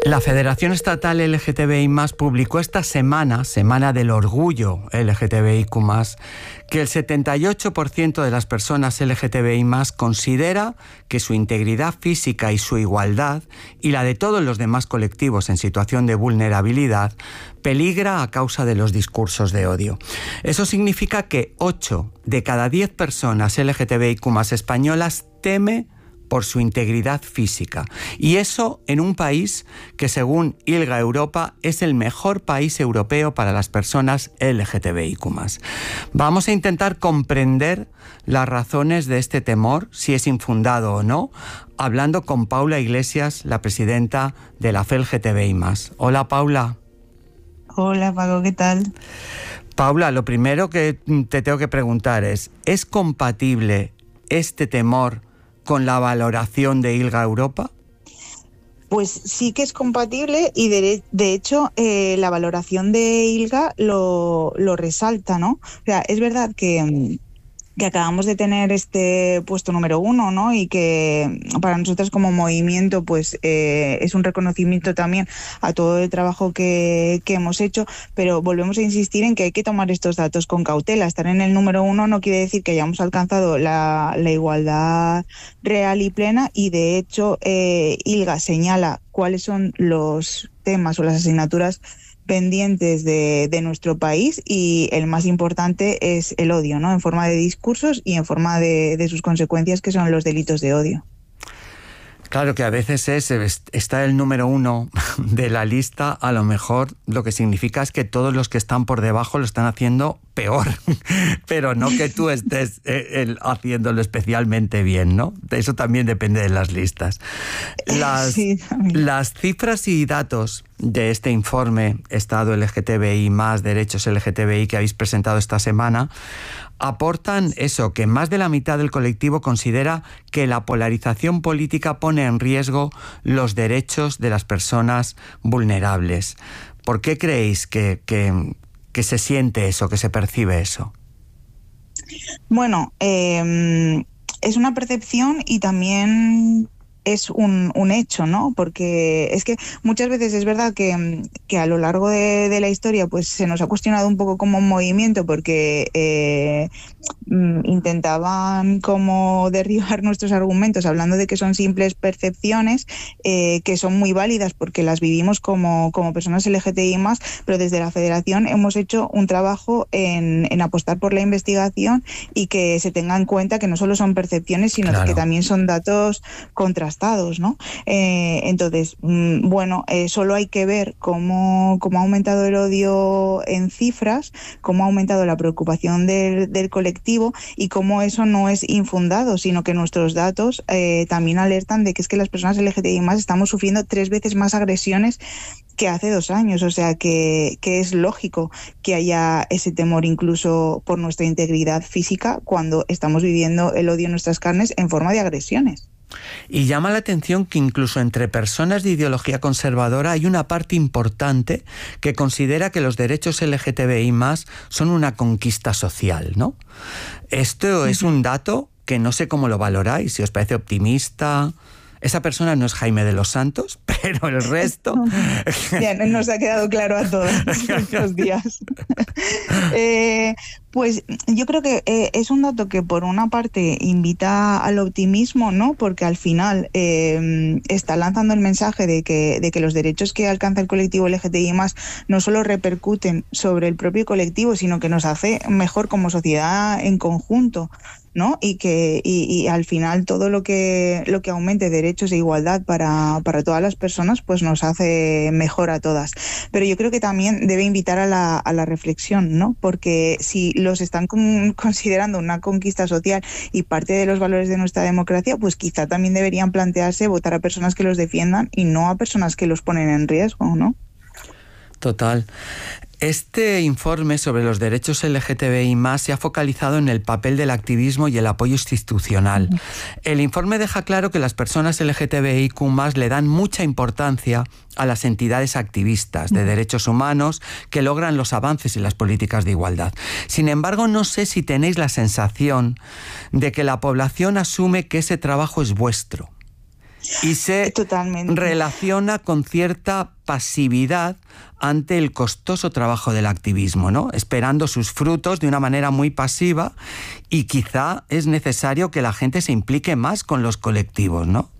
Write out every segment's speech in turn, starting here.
La Federación Estatal LGTBI+, publicó esta semana, Semana del Orgullo LGTBIQ+, que el 78% de las personas LGTBI+, considera que su integridad física y su igualdad, y la de todos los demás colectivos en situación de vulnerabilidad, peligra a causa de los discursos de odio. Eso significa que 8 de cada 10 personas LGTBIQ+ españolas teme por su integridad física. Y eso en un país que, según ILGA Europa, es el mejor país europeo para las personas LGTBIQ+. Vamos a intentar comprender las razones de este temor, si es infundado o no, hablando con Paula Iglesias, la presidenta de la FELGTBI+. Hola, Paula. Hola, Paco, ¿qué tal? Paula, lo primero que te tengo que preguntar ¿es compatible este temor con la valoración de ILGA Europa? Pues sí que es compatible y de hecho la valoración de ILGA lo resalta, ¿no? O sea, es verdad que acabamos de tener este puesto número 1, ¿no? Y que para nosotros como movimiento pues es un reconocimiento también a todo el trabajo que hemos hecho, pero volvemos a insistir en que hay que tomar estos datos con cautela. Estar en el número 1 no quiere decir que hayamos alcanzado la igualdad real y plena, y de hecho ILGA señala cuáles son los temas o las asignaturas pendientes de nuestro país, y el más importante es el odio, ¿no? En forma de discursos y en forma de sus consecuencias, que son los delitos de odio. Claro que a veces está el número 1 de la lista, a lo mejor lo que significa es que todos los que están por debajo lo están haciendo peor, pero no que tú estés haciéndolo especialmente bien, ¿no? Eso también depende de las listas. Las cifras y datos de este informe Estado LGTBI+, derechos LGTBI, que habéis presentado esta semana, aportan eso, que más de la mitad del colectivo considera que la polarización política pone en riesgo los derechos de las personas vulnerables. ¿Por qué creéis que se siente eso, que se percibe eso? Bueno, es una percepción y también es un hecho, ¿no? Porque es que muchas veces es verdad que a lo largo de la historia pues se nos ha cuestionado un poco como un movimiento, porque intentaban como derribar nuestros argumentos hablando de que son simples percepciones, que son muy válidas porque las vivimos como personas LGTBI+, pero desde la Federación hemos hecho un trabajo en apostar por la investigación y que se tenga en cuenta que no solo son percepciones, sino que también son datos contrastados, ¿no? Entonces, bueno, solo hay que ver cómo ha aumentado el odio en cifras, cómo ha aumentado la preocupación del colectivo y cómo eso no es infundado, sino que nuestros datos también alertan de que es que las personas LGTBI+ estamos sufriendo 3 veces más agresiones que hace 2 años, o sea que es lógico que haya ese temor incluso por nuestra integridad física cuando estamos viviendo el odio en nuestras carnes en forma de agresiones. Y llama la atención que incluso entre personas de ideología conservadora hay una parte importante que considera que los derechos LGTBI+ son una conquista social, ¿no? Esto es un dato que no sé cómo lo valoráis, si os parece optimista. Esa persona no es Jaime de los Santos, pero el resto... Ya nos ha quedado claro a todos estos días. Pues yo creo que es un dato que por una parte invita al optimismo, ¿no? Porque al final está lanzando el mensaje de que los derechos que alcanza el colectivo LGTBI+ no solo repercuten sobre el propio colectivo, sino que nos hace mejor como sociedad en conjunto, ¿no? Y al final todo lo que aumente derechos de igualdad para todas las personas pues nos hace mejor a todas. Pero yo creo que también debe invitar a la reflexión, ¿no? Porque si los están considerando una conquista social y parte de los valores de nuestra democracia, pues quizá también deberían plantearse votar a personas que los defiendan y no a personas que los ponen en riesgo, ¿no? Total. Este informe sobre los derechos LGTBI+ se ha focalizado en el papel del activismo y el apoyo institucional. El informe deja claro que las personas LGTBIQ+ le dan mucha importancia a las entidades activistas de derechos humanos que logran los avances en las políticas de igualdad. Sin embargo, no sé si tenéis la sensación de que la población asume que ese trabajo es vuestro, y se Totalmente. relaciona con cierta pasividad ante el costoso trabajo del activismo, ¿no? Esperando sus frutos de una manera muy pasiva, y quizá es necesario que la gente se implique más con los colectivos, ¿no?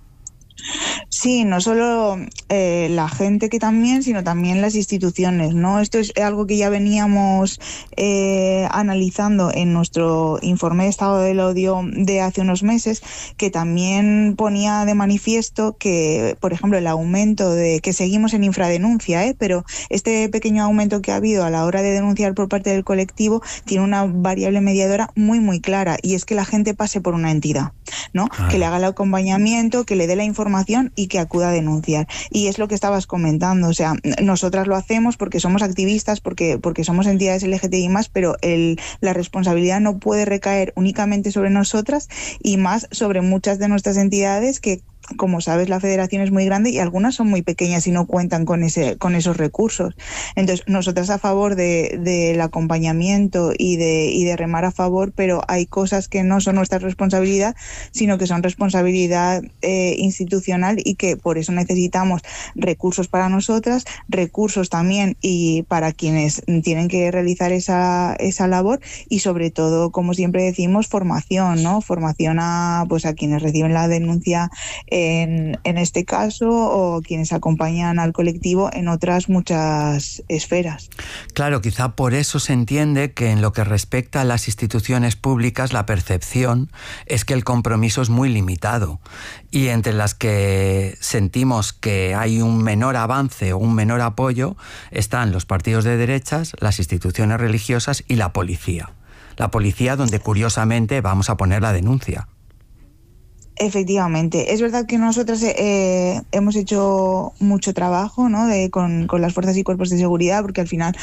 Sí, no solo la gente que también, sino también las instituciones, ¿no? Esto es algo que ya veníamos analizando en nuestro informe de estado del odio de hace unos meses, que también ponía de manifiesto que, por ejemplo, el aumento de que seguimos en infradenuncia, pero este pequeño aumento que ha habido a la hora de denunciar por parte del colectivo tiene una variable mediadora muy, muy clara, y es que la gente pase por una entidad, ¿no? Que le haga el acompañamiento, que le dé la información y que acuda a denunciar. Y es lo que estabas comentando, o sea, nosotras lo hacemos porque somos activistas, porque somos entidades LGTBI+, pero la responsabilidad no puede recaer únicamente sobre nosotras, y más sobre muchas de nuestras entidades que, como sabes, la federación es muy grande y algunas son muy pequeñas y no cuentan con esos recursos. Entonces, nosotras a favor del acompañamiento y de remar a favor, pero hay cosas que no son nuestra responsabilidad, sino que son responsabilidad institucional, y que por eso necesitamos recursos para nosotras, recursos también y para quienes tienen que realizar esa labor, y sobre todo, como siempre decimos, formación, ¿no? Formación a quienes reciben la denuncia en este caso, o quienes acompañan al colectivo en otras muchas esferas. Claro, quizá por eso se entiende que en lo que respecta a las instituciones públicas, la percepción es que el compromiso es muy limitado, y entre las que sentimos que hay un menor avance o un menor apoyo están los partidos de derechas, las instituciones religiosas y la policía. La policía, donde curiosamente vamos a poner la denuncia. Efectivamente, es verdad que nosotras hemos hecho mucho trabajo, ¿no? con las fuerzas y cuerpos de seguridad, porque al final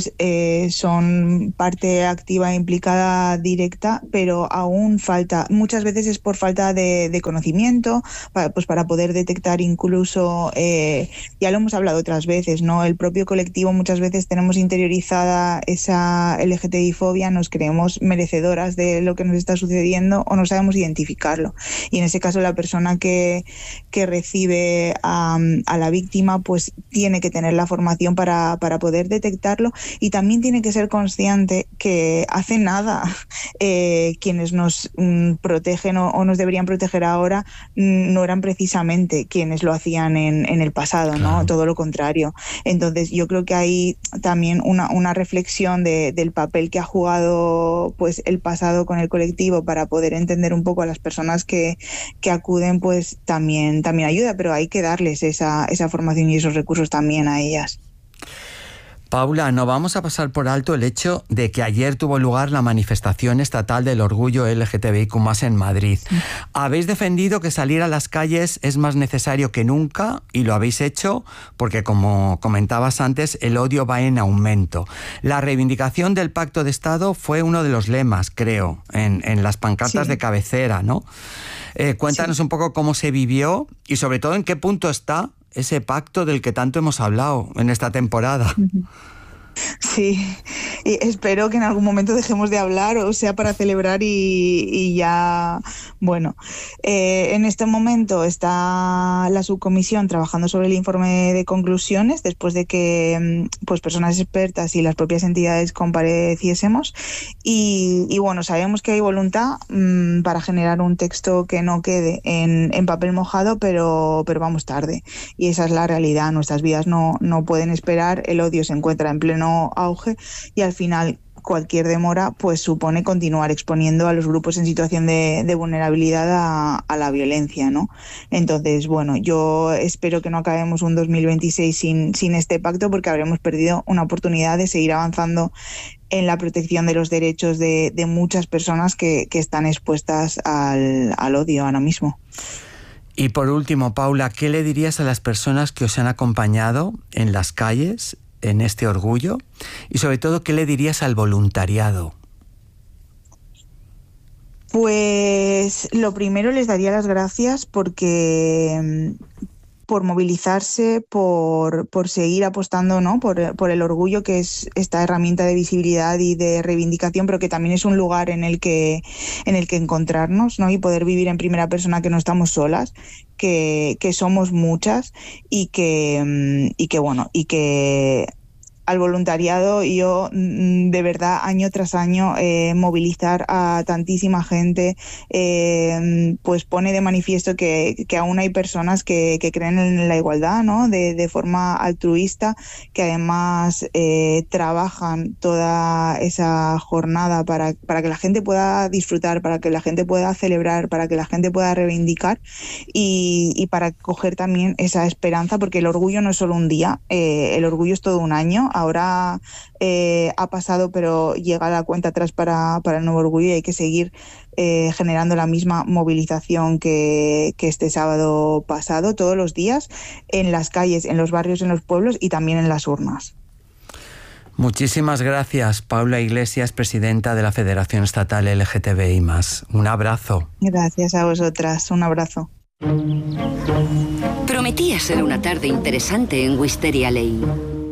son parte activa e implicada directa, pero aún falta, muchas veces es por falta de conocimiento, para poder detectar incluso, ya lo hemos hablado otras veces, ¿no? El propio colectivo, muchas veces tenemos interiorizada esa LGTBI-fobia, nos creemos merecedoras de lo que nos está sucediendo o no sabemos identificarlo. Y en ese caso, la persona que recibe a la víctima pues tiene que tener la formación para poder detectarlo, y también tiene que ser consciente que hace nada quienes nos protegen o nos deberían proteger ahora no eran precisamente quienes lo hacían en el pasado, ¿no? Claro. Todo lo contrario. Entonces, yo creo que hay también una reflexión del papel que ha jugado pues el pasado con el colectivo para poder entender un poco a las personas que acuden, pues también ayuda, pero hay que darles esa formación y esos recursos también a ellas. Paula, no vamos a pasar por alto el hecho de que ayer tuvo lugar la manifestación estatal del orgullo LGTBIQ+ en Madrid. Sí. Habéis defendido que salir a las calles es más necesario que nunca, y lo habéis hecho porque, como comentabas antes, el odio va en aumento. La reivindicación del Pacto de Estado fue uno de los lemas, creo, en las pancartas de cabecera, ¿no? Cuéntanos un poco cómo se vivió y sobre todo en qué punto está ese pacto del que tanto hemos hablado en esta temporada. Sí, y espero que en algún momento dejemos de hablar, o sea, para celebrar y ya, bueno, en este momento está la subcomisión trabajando sobre el informe de conclusiones después de que pues personas expertas y las propias entidades compareciésemos, y bueno, sabemos que hay voluntad para generar un texto que no quede en papel mojado, pero vamos tarde, y esa es la realidad. Nuestras vidas no pueden esperar, el odio se encuentra en pleno auge, y al final cualquier demora pues supone continuar exponiendo a los grupos en situación de vulnerabilidad a la violencia, ¿no? Entonces, bueno, yo espero que no acabemos un 2026 sin este pacto, porque habremos perdido una oportunidad de seguir avanzando en la protección de los derechos de muchas personas que están expuestas al odio ahora mismo. Y por último, Paula, ¿qué le dirías a las personas que os han acompañado en las calles en este orgullo? Y sobre todo, ¿qué le dirías al voluntariado? Pues lo primero, les daría las gracias porque por movilizarse, por seguir apostando, ¿no? por el orgullo, que es esta herramienta de visibilidad y de reivindicación, pero que también es un lugar en el que encontrarnos, ¿no? Y poder vivir en primera persona que no estamos solas, que somos muchas y que al voluntariado, yo de verdad año tras año movilizar a tantísima gente pues pone de manifiesto que aún hay personas que creen en la igualdad, ¿no? de forma altruista, que además trabajan toda esa jornada para que la gente pueda disfrutar, para que la gente pueda celebrar, para que la gente pueda reivindicar y para coger también esa esperanza, porque el orgullo no es solo un día, el orgullo es todo un año. Ahora ha pasado, pero llega la cuenta atrás para el nuevo orgullo, y hay que seguir generando la misma movilización que este sábado pasado, todos los días, en las calles, en los barrios, en los pueblos y también en las urnas. Muchísimas gracias, Paula Iglesias, presidenta de la Federación Estatal LGTBI+. Un abrazo. Gracias a vosotras, un abrazo. Prometía ser una tarde interesante en Wisteria Lane.